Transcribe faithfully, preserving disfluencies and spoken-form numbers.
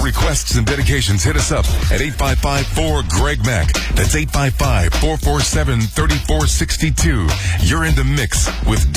requests and dedications, hit us up at eight five five four Greg Mack. That's eight five five four four seven three four six two. You're in the mix with